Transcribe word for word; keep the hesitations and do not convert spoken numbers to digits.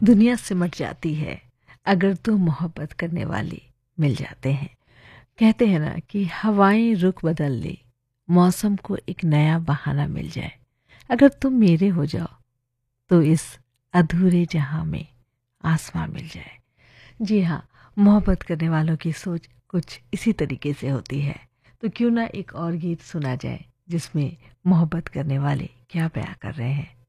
दुनिया सिमट जाती है अगर दो मोहब्बत करने वाले मिल जाते हैं। कहते हैं ना कि हवाएं रुख बदल ले, मौसम को एक नया बहाना मिल जाए। अगर तुम मेरे हो जाओ तो इस अधूरे जहां में आसमां मिल जाए। जी हाँ, मोहब्बत करने वालों की सोच कुछ इसी तरीके से होती है। तो क्यों ना एक और गीत सुना जाए जिसमें मोहब्बत करने वाले क्या बयां कर रहे हैं।